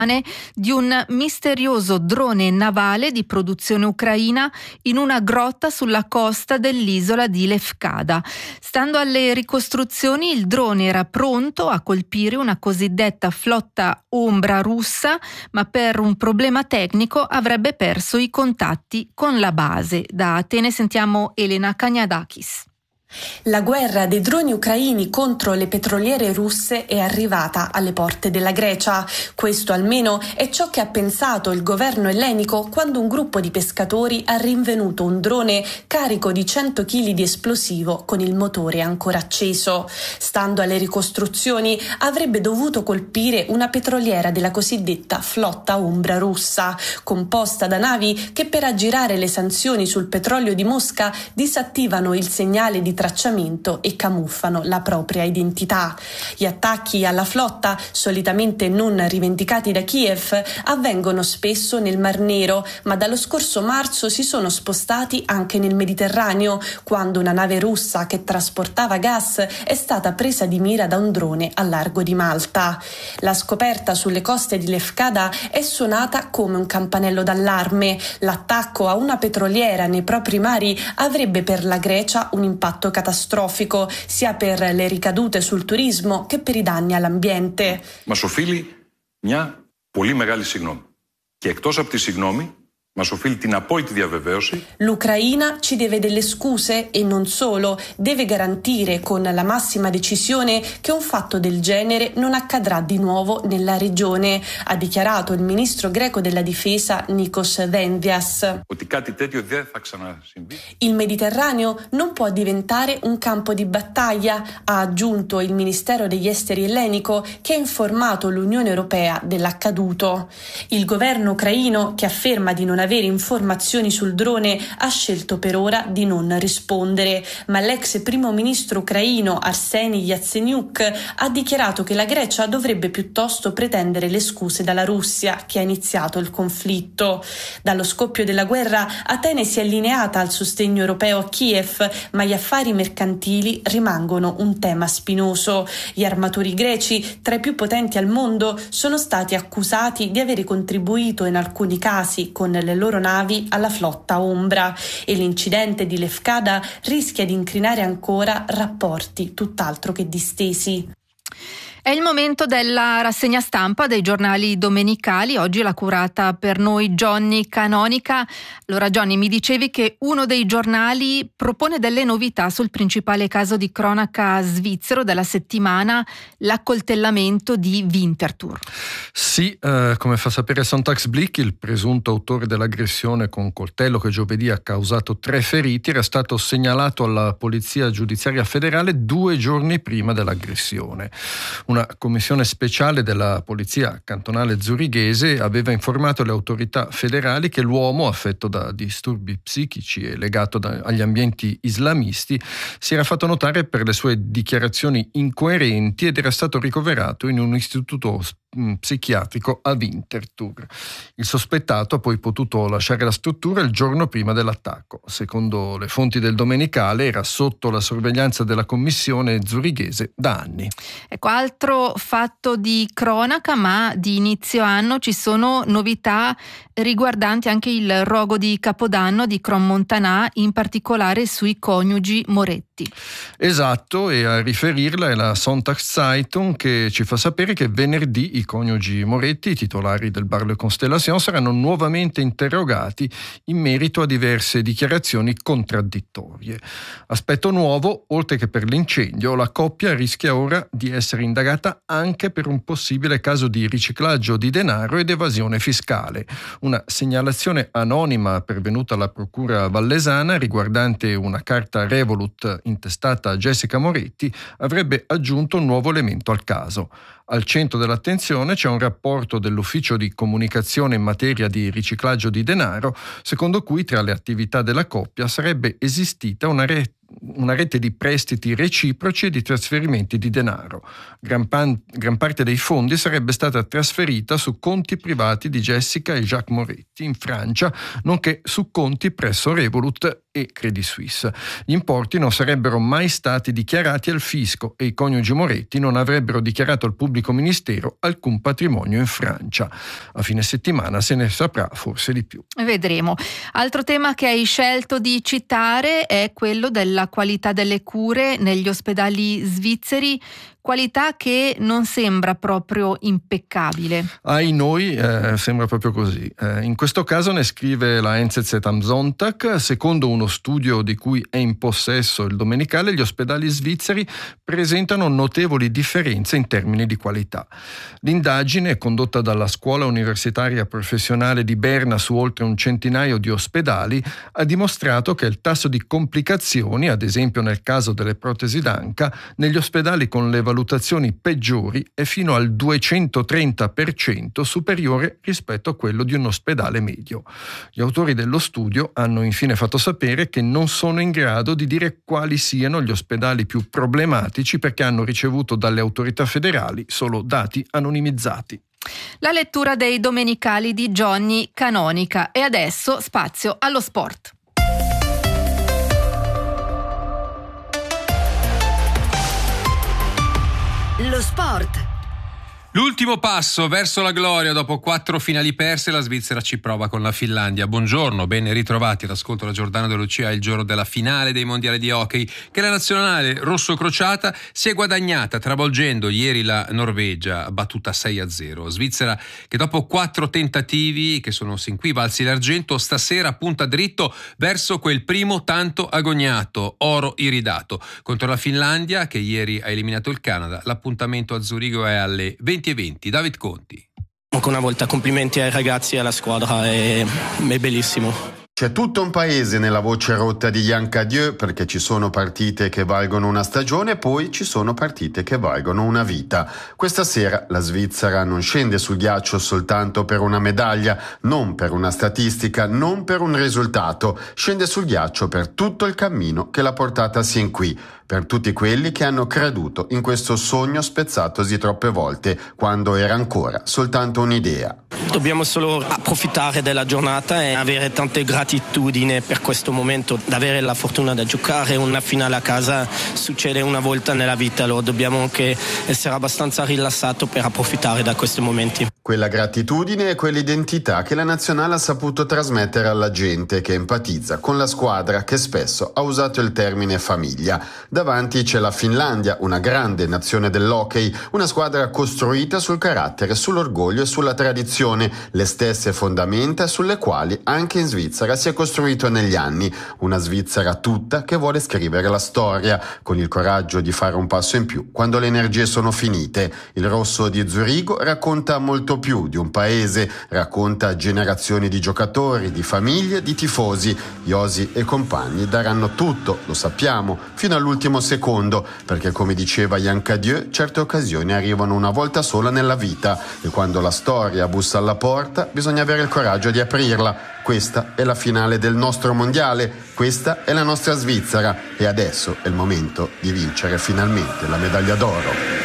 di un misterioso drone navale di produzione ucraina in una grotta sulla costa dell'isola di Lefkada. Stando alle ricostruzioni, il drone era pronto a colpire una cosiddetta flotta ombra russa, ma per un problema tecnico avrebbe perso i contatti con la base. Da Atene sentiamo Elena Kaniadakis. La guerra dei droni ucraini contro le petroliere russe è arrivata alle porte della Grecia. Questo almeno è ciò che ha pensato il governo ellenico quando un gruppo di pescatori ha rinvenuto un drone carico di 100 kg di esplosivo con il motore ancora acceso. Stando alle ricostruzioni, avrebbe dovuto colpire una petroliera della cosiddetta flotta ombra russa, composta da navi che per aggirare le sanzioni sul petrolio di Mosca disattivano il segnale di tracciamento e camuffano la propria identità. Gli attacchi alla flotta, solitamente non rivendicati da Kiev, avvengono spesso nel Mar Nero, ma dallo scorso marzo si sono spostati anche nel Mediterraneo, quando una nave russa che trasportava gas è stata presa di mira da un drone al largo di Malta. La scoperta sulle coste di Lefkada è suonata come un campanello d'allarme. L'attacco a una petroliera nei propri mari avrebbe per la Grecia un impatto catastrofico, sia per le ricadute sul turismo che per i danni all'ambiente. Μας οφείλει μια πολύ μεγάλη συγγνώμη. Και εκτός από τη συγγνώμη, μας οφείλει την απόλυτη διαβεβαίωση. L'Ucraina ci deve delle scuse e non solo, deve garantire con la massima decisione che un fatto del genere non accadrà di nuovo nella regione, ha dichiarato il ministro greco della difesa Nikos Dendias. Ότι κάτι τέτοιο δεν θα ξανασυμβεί. Il Mediterraneo non può diventare un campo di battaglia, ha aggiunto il Ministero degli Esteri ellenico, che ha informato l'Unione Europea dell'accaduto. Il governo ucraino, che afferma di non avere informazioni sul drone, ha scelto per ora di non rispondere, ma l'ex primo ministro ucraino Arseniy Yatsenyuk ha dichiarato che la Grecia dovrebbe piuttosto pretendere le scuse dalla Russia, che ha iniziato il conflitto. Dallo scoppio della guerra Atene si è allineata al sostegno europeo a Kiev, ma gli affari mercantili rimangono un tema spinoso. Gli armatori greci, tra i più potenti al mondo, sono stati accusati di avere contribuito in alcuni casi con le loro navi alla flotta ombra, e l'incidente di Lefkada rischia di incrinare ancora rapporti tutt'altro che distesi. È il momento della rassegna stampa dei giornali domenicali. Oggi l'ha curata per noi Johnny Canonica. Allora Johnny, mi dicevi che uno dei giornali propone delle novità sul principale caso di cronaca svizzero della settimana, l'accoltellamento di Winterthur. Sì, come fa sapere Sonntagsblick, il presunto autore dell'aggressione con coltello che giovedì ha causato 3 feriti era stato segnalato alla Polizia Giudiziaria Federale 2 giorni prima dell'aggressione. Una commissione speciale della Polizia Cantonale Zurighese aveva informato le autorità federali che l'uomo, affetto da disturbi psichici e legato agli ambienti islamisti, si era fatto notare per le sue dichiarazioni incoerenti ed era stato ricoverato in un istituto psichiatrico a Winterthur. Il sospettato ha poi potuto lasciare la struttura il giorno prima dell'attacco. Secondo le fonti del Domenicale era sotto la sorveglianza della commissione zurighese da anni. Ecco, altro fatto di cronaca, ma di inizio anno ci sono novità riguardanti anche il rogo di Capodanno di Crans-Montana, in particolare sui coniugi Moretti. Esatto, e a riferirla è la Sonntagszeitung, che ci fa sapere che venerdì i coniugi Moretti, titolari del Bar Le Constellation, saranno nuovamente interrogati in merito a diverse dichiarazioni contraddittorie. Aspetto nuovo: oltre che per l'incendio, la coppia rischia ora di essere indagata anche per un possibile caso di riciclaggio di denaro ed evasione fiscale. Una segnalazione anonima pervenuta alla procura vallesana riguardante una carta Revolut intestata a Jessica Moretti avrebbe aggiunto un nuovo elemento al caso. Al centro dell'attenzione c'è un rapporto dell'Ufficio di Comunicazione in materia di riciclaggio di denaro, secondo cui tra le attività della coppia sarebbe esistita una una rete di prestiti reciproci e di trasferimenti di denaro. Gran parte dei fondi sarebbe stata trasferita su conti privati di Jessica e Jacques Moretti in Francia, nonché su conti presso Revolut e Credit Suisse. Gli importi non sarebbero mai stati dichiarati al fisco e i coniugi Moretti non avrebbero dichiarato al pubblico ministero alcun patrimonio in Francia. A fine settimana se ne saprà forse di più. Vedremo. Altro tema che hai scelto di citare è quello della qualità delle cure negli ospedali svizzeri, qualità che non sembra proprio impeccabile. Ai noi sembra proprio così. In questo caso ne scrive la NZZ am Sonntag, secondo uno studio di cui è in possesso il Domenicale, gli ospedali svizzeri presentano notevoli differenze in termini di qualità. L'indagine, condotta dalla Scuola Universitaria Professionale di Berna su oltre un centinaio di ospedali, ha dimostrato che il tasso di complicazioni, ad esempio nel caso delle protesi d'anca, negli ospedali con le valutazioni peggiori è fino al 230% superiore rispetto a quello di un ospedale medio. Gli autori dello studio hanno infine fatto sapere che non sono in grado di dire quali siano gli ospedali più problematici perché hanno ricevuto dalle autorità federali solo dati anonimizzati. La lettura dei domenicali di Johnny Canonica e adesso spazio allo sport. Lo sport. L'ultimo passo verso la gloria dopo 4 finali perse, la Svizzera ci prova con la Finlandia. Buongiorno, ben ritrovati all'ascolto da Giordano De Lucia, il giorno della finale dei mondiali di hockey che la nazionale rosso-crociata si è guadagnata travolgendo ieri la Norvegia, battuta 6-0. Svizzera che dopo 4 tentativi che sono sin qui valsi l'argento, stasera punta dritto verso quel primo tanto agognato, oro iridato. Contro la Finlandia che ieri ha eliminato il Canada, l'appuntamento a Zurigo è alle 20:20. David Conti. Ancora una volta complimenti ai ragazzi e alla squadra, è bellissimo. C'è tutto un paese nella voce rotta di Yann Cadieux perché ci sono partite che valgono una stagione e poi ci sono partite che valgono una vita. Questa sera la Svizzera non scende sul ghiaccio soltanto per una medaglia, non per una statistica, non per un risultato. Scende sul ghiaccio per tutto il cammino che l'ha portata sin qui. Per tutti quelli che hanno creduto in questo sogno spezzatosi troppe volte quando era ancora soltanto un'idea. Dobbiamo solo approfittare della giornata e avere tante gratitudini per questo momento. Avere la fortuna di giocare una finale a casa succede una volta nella vita, allora dobbiamo anche essere abbastanza rilassati per approfittare da questi momenti. Quella gratitudine e quell'identità che la nazionale ha saputo trasmettere alla gente che empatizza con la squadra che spesso ha usato il termine famiglia. Davanti c'è la Finlandia, una grande nazione dell'hockey, una squadra costruita sul carattere, sull'orgoglio e sulla tradizione, le stesse fondamenta sulle quali anche in Svizzera si è costruito negli anni. Una Svizzera tutta che vuole scrivere la storia, con il coraggio di fare un passo in più quando le energie sono finite. Il rosso di Zurigo racconta molto più di un paese, racconta generazioni di giocatori, di famiglie, di tifosi. Josi e compagni daranno tutto, lo sappiamo, fino all'ultimo secondo, perché come diceva Yann Cadieux, certe occasioni arrivano una volta sola nella vita e quando la storia bussa alla porta bisogna avere il coraggio di aprirla. Questa è la finale del nostro mondiale, questa è la nostra Svizzera e adesso è il momento di vincere finalmente la medaglia d'oro.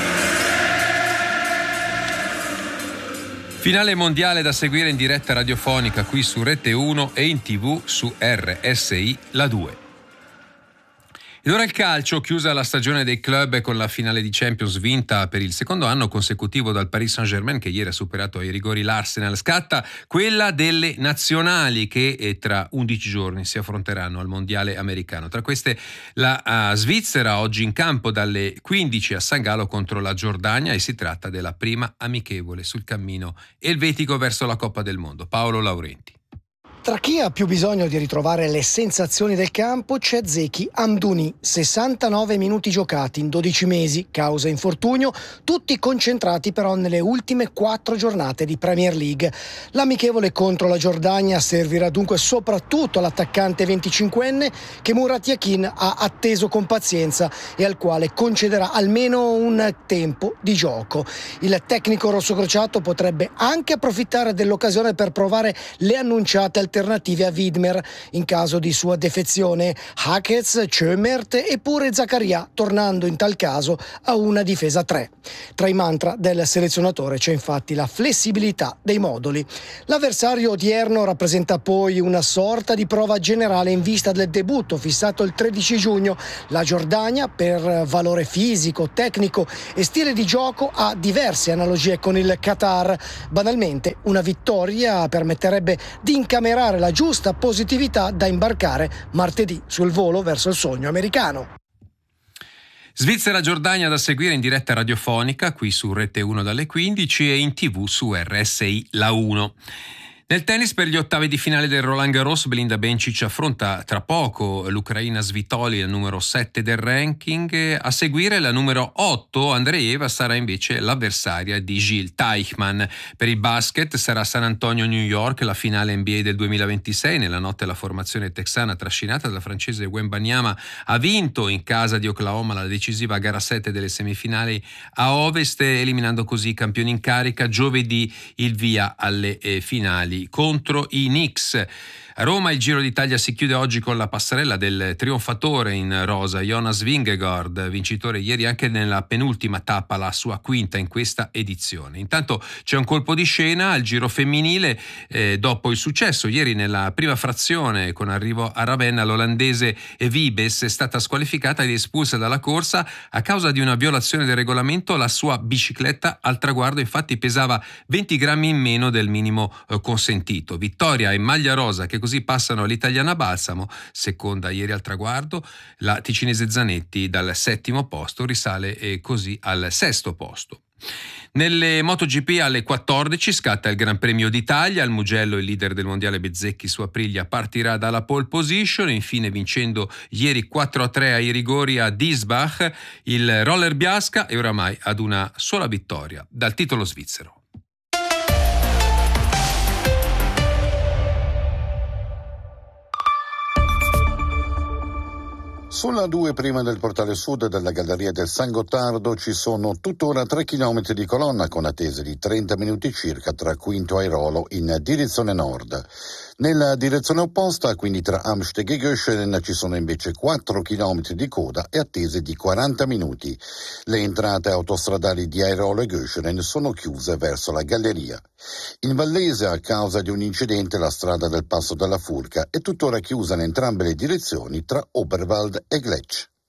Finale mondiale da seguire in diretta radiofonica qui su Rete 1 e in TV su RSI La 2. Ed ora il calcio, chiusa la stagione dei club con la finale di Champions vinta per il secondo anno consecutivo dal Paris Saint-Germain che ieri ha superato ai rigori l'Arsenal, scatta quella delle nazionali che tra 11 giorni si affronteranno al mondiale americano. Tra queste la Svizzera oggi in campo dalle 15 a San Gallo contro la Giordania e si tratta della prima amichevole sul cammino elvetico verso la Coppa del Mondo. Paolo Laurenti. Tra chi ha più bisogno di ritrovare le sensazioni del campo c'è Zeki Amdouni, 69 minuti giocati in 12 mesi, causa infortunio, tutti concentrati però nelle ultime 4 giornate di Premier League. L'amichevole contro la Giordania servirà dunque soprattutto all'attaccante 25enne che Murat Yakin ha atteso con pazienza e al quale concederà almeno un tempo di gioco. Il tecnico rossocrociato potrebbe anche approfittare dell'occasione per provare le annunciate alternative a Widmer in caso di sua defezione, Hakez, Chömert e pure Zakaria, tornando in tal caso a una difesa 3. Tra i mantra del selezionatore c'è infatti la flessibilità dei moduli. L'avversario odierno rappresenta poi una sorta di prova generale in vista del debutto fissato il 13 giugno. La Giordania, per valore fisico, tecnico e stile di gioco, ha diverse analogie con il Qatar. Banalmente, una vittoria permetterebbe di incamerare la giusta positività da imbarcare martedì sul volo verso il sogno americano. Svizzera-Giordania da seguire in diretta radiofonica qui su Rete 1 dalle 15 e in TV su RSI La 1. Nel tennis, per gli ottavi di finale del Roland Garros, Belinda Bencic affronta tra poco l'Ucraina Svitoli, al numero 7 del ranking. A seguire la numero 8, Andreeva, sarà invece l'avversaria di Jil Teichmann. Per il basket sarà San Antonio New York, la finale NBA del 2026. Nella notte la formazione texana, trascinata dal francese Wembanyama, ha vinto in casa di Oklahoma la decisiva gara 7 delle semifinali a Ovest, eliminando così i campioni in carica. Giovedì il via alle finali contro i Knicks. A Roma il Giro d'Italia si chiude oggi con la passerella del trionfatore in rosa Jonas Vingegaard, vincitore ieri anche nella penultima tappa, la sua quinta in questa edizione. Intanto c'è un colpo di scena al Giro femminile, dopo il successo ieri nella prima frazione con arrivo a Ravenna. L'olandese Wiebes è stata squalificata ed espulsa dalla corsa a causa di una violazione del regolamento. La sua bicicletta al traguardo infatti pesava 20 grammi in meno del minimo consentito. Vittoria in maglia rosa che così passano all'italiana Balsamo, seconda ieri al traguardo. La ticinese Zanetti dal 7° posto risale così al 6° posto. Nelle MotoGP alle 14 scatta il Gran Premio d'Italia. Al Mugello il leader del mondiale Bezzecchi su Aprilia partirà dalla pole position. Infine, vincendo ieri 4-3 ai rigori a Diesbach, il roller Biasca è oramai ad una sola vittoria dal titolo svizzero. Sulla 2 prima del portale sud della Galleria del San Gottardo ci sono tuttora 3 chilometri di colonna con attese di 30 minuti circa tra Quinto Airolo in direzione nord. Nella direzione opposta, quindi tra Amsteg e Göschenen, ci sono invece 4 chilometri di coda e attese di 40 minuti. Le entrate autostradali di Airolo e Göschenen sono chiuse verso la galleria. In Vallese, a causa di un incidente, la strada del Passo della Furca è tuttora chiusa in entrambe le direzioni tra Oberwald e Gletsch.